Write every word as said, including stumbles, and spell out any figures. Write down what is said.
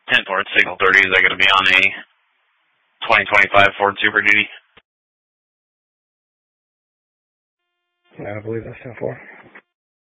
ten four, it's signal thirty. Is that going to be on a twenty twenty-five Ford Super Duty? Yeah, I believe that's ten four.